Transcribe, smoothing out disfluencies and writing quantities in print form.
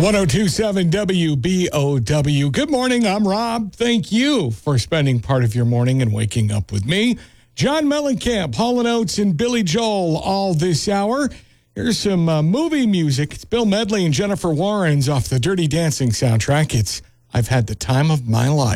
1027 WBOW. Good morning. I'm Rob. Thank you for spending part of your morning and waking up with me. John Mellencamp, Hall & Oates, and Billy Joel all this hour. Here's some movie music. It's Bill Medley and Jennifer Warnes off the Dirty Dancing soundtrack. It's I've Had the Time of My Life.